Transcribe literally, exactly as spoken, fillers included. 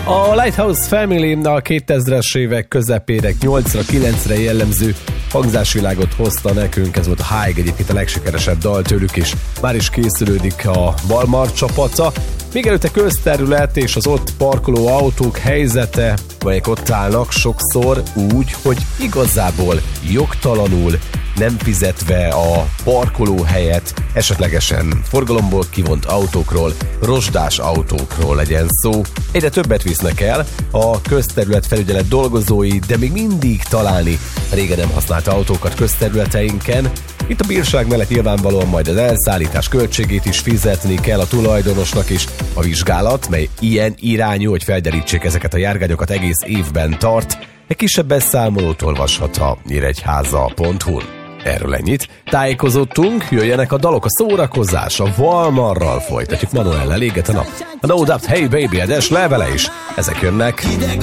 A Lighthouse Family a kétezres évek közepére, nyolcra kilencre jellemző hangzásvilágot hozta nekünk, ez volt a High, egyébként a legsikeresebb dal tőlük, és már is készülődik a Valmar csapata. Még előtte közterület és az ott parkoló autók helyzete, melyek ott állnak sokszor úgy, hogy igazából jogtalanul, nem fizetve a parkolóhelyet, esetlegesen forgalomból kivont autókról, rozsdás autókról legyen szó. Egyre többet visznek el a közterület felügyelet dolgozói, de még mindig találni régen nem használt autókat közterületeinken. Itt a bírság mellett nyilvánvalóan majd az elszállítás költségét is fizetni kell a tulajdonosnak is. A vizsgálat, mely ilyen irányú, hogy felderítsék ezeket a járgányokat, egész évben tart. Egy kisebb beszámolót olvashat a nyíregyháza pont hu-n. Erről ennyit. Tájékozottunk, jöjjenek a dalok, a szórakozás, a Valmarral folytatjuk. Manuel, eléget a nap. A No Doubt, Hey Baby, a Dash levele is. Ezek jönnek. Hideg